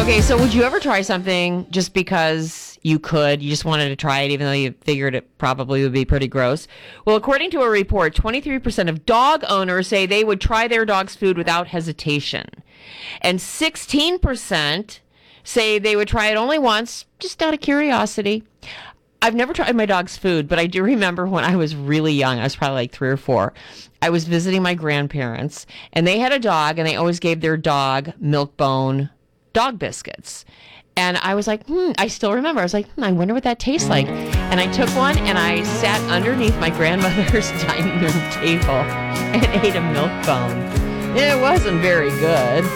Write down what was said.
Okay, so would you ever try something just because you could? You just wanted to try it even though you figured it probably would be pretty gross? Well, according to a report, 23% of dog owners say they would try their dog's food without hesitation. And 16% say they would try it only once, just out of curiosity. I've never tried my dog's food, but I do remember when I was really young, I was probably like 3 or 4, I was visiting my grandparents, and they had a dog, and they always gave their dog Milk-Bone dog biscuits. And I was like, I still remember. I was like, I wonder what that tastes like. And I took one, and I sat underneath my grandmother's dining room table and ate a Milk-Bone. It wasn't very good.